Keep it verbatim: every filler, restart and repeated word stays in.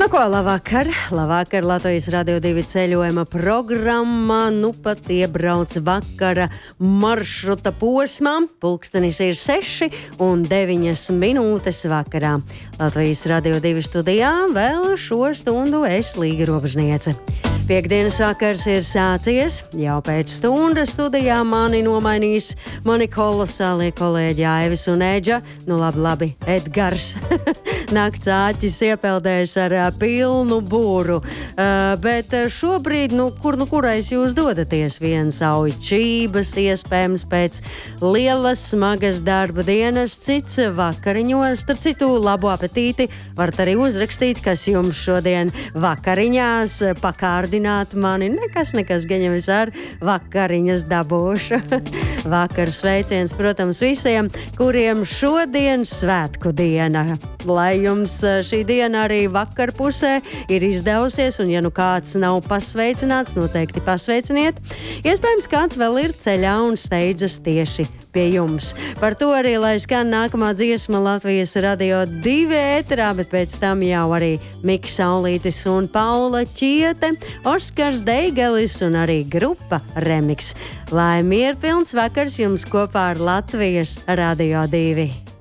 Nu ko, labvakar, labvakar, Latvijas Radio divi ceļojuma programma, nu pat iebrauc vakara maršruta posmā, pulkstenis ir seši un deviņas minūtes vakarā. Latvijas Radio divi studijā vēl šo stundu es Līga Robežniece. Piekdienas vakars ir sācies, jau pēc stundas studijā mani nomainīs mani kolosālie kolēģi Aivis un Eģa, nu labi, labi, Edgars. Nakts āķis iepeldēs ar uh, pilnu būru, uh, bet uh, šobrīd, nu, kur nu kurais jūs dodaties, viens auj čības, iespējams pēc lielas, smagas darba dienas, cits vakariņos, starp citu labu apetīti, varat arī uzrakstīt, kas jums šodien vakariņās pakārdināt mani, nekas, nekas, gaņem es ar vakariņas dabūšu. Vakar sveiciens, protams, visiem, kuriem šodien svētku diena, lai jums šī diena arī vakar pusē ir izdevusies, un ja nu kāds nav pasveicināts, noteikti pasveiciniet. Iespējams, kāds vēl ir ceļā un steidzas tieši pie jums. Par to arī, lai skan nākamā dziesma Latvijas Radio divi ēterā, bet pēc tam jau arī Miks Saulītis un Paula Čiete, Oskars Deigelis un arī grupa Remix. Lai mierpilns vakars jums kopā ar Latvijas Radio divi.